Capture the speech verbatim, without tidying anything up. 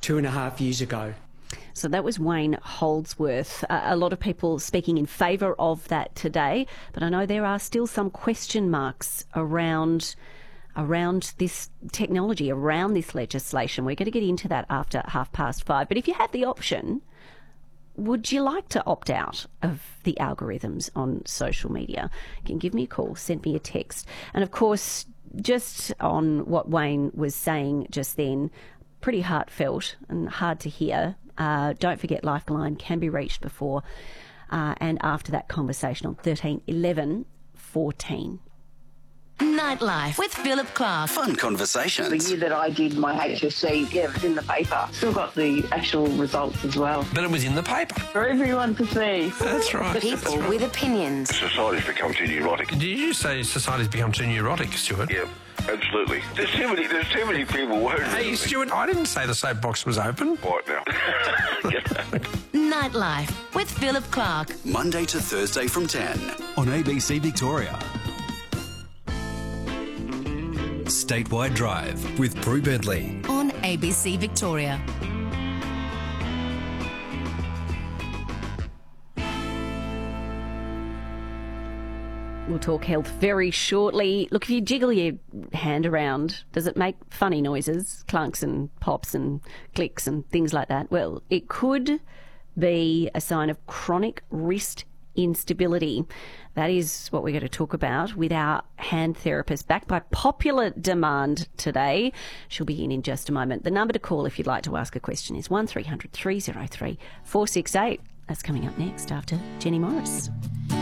two and a half years ago. So that was Wayne Holdsworth. Uh, a lot of people speaking in favour of that today, but I know there are still some question marks around around this technology, around this legislation. We're going to get into that after half past five. But if you had the option, would you like to opt out of the algorithms on social media? You can give me a call, send me a text. And of course, just on what Wayne was saying just then, pretty heartfelt and hard to hear. Uh, don't forget Lifeline can be reached before uh, and after that conversation on thirteen eleven fourteen. Nightlife with Philip Clark. Fun conversations. The year that I did my H S C, yeah, it was in the paper. Still got the actual results as well. But it was in the paper. For everyone to see. That's right. People that's right. with opinions. Society's become too neurotic. Did you say society's become too neurotic, Stuart? Yeah, absolutely. There's too many, there's too many people worried. Hey, Stuart, I didn't say the soapbox was open. Right now. Nightlife with Philip Clark. Monday to Thursday from ten on A B C Victoria. Statewide Drive with Prue Bentley On A B C Victoria. We'll talk health very shortly. Look, if you jiggle your hand around, does it make funny noises, clunks and pops and clicks and things like that? Well, it could be a sign of chronic wrist instability. That is what we're going to talk about with our hand therapist, backed by popular demand today. She'll be in in just a moment. The number to call if you'd like to ask a question is one three hundred three oh three four six eight. That's coming up next after Jenny Morris.